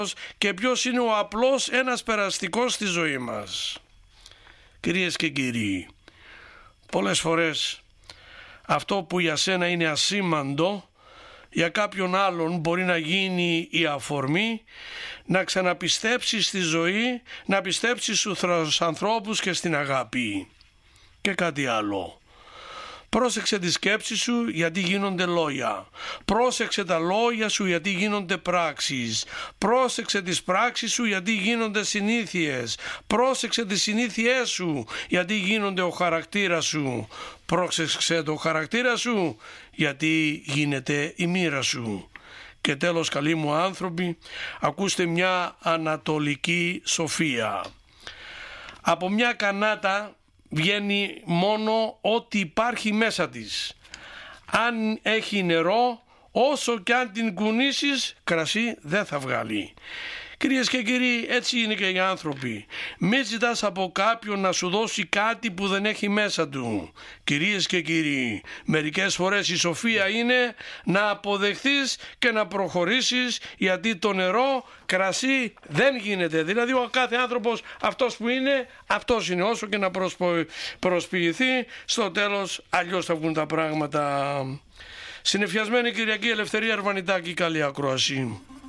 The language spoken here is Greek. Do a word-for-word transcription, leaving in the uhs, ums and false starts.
και ποιος είναι ο απλός ένας περαστικός στη ζωή μας. Κυρίες και κύριοι, πολλές φορές αυτό που για σένα είναι ασήμαντο, για κάποιον άλλον μπορεί να γίνει η αφορμή να ξαναπιστέψει στη ζωή, να πιστέψει στους ανθρώπους και στην αγάπη. Και κάτι άλλο. Πρόσεξε τη σκέψη σου γιατί γίνονται λόγια. Πρόσεξε τα λόγια σου γιατί γίνονται πράξεις. Πρόσεξε τις πράξεις σου γιατί γίνονται συνήθειες. Πρόσεξε τις συνήθειές σου γιατί γίνονται ο χαρακτήρας σου. Πρόσεξε το χαρακτήρα σου γιατί γίνεται η μοίρα σου. Και τέλος, καλοί μου άνθρωποι, ακούστε μια ανατολική σοφία. Από μια κανάτα βγαίνει μόνο ό,τι υπάρχει μέσα της. Αν έχει νερό, όσο και αν την κουνήσεις, κρασί δεν θα βγάλει. Κυρίες και κύριοι, έτσι είναι και οι άνθρωποι. Μην ζητάς από κάποιον να σου δώσει κάτι που δεν έχει μέσα του. Κυρίες και κύριοι, μερικές φορές η σοφία είναι να αποδεχθείς και να προχωρήσεις, γιατί το νερό κρασί δεν γίνεται. Δηλαδή ο κάθε άνθρωπος αυτός που είναι, αυτός είναι, όσο και να προσπο... προσποιηθεί, στο τέλος αλλιώς θα βγουν τα πράγματα. Συνεφιασμένη Κυριακή, Ελευθερία Αρβανιτάκη, καλή ακρόαση.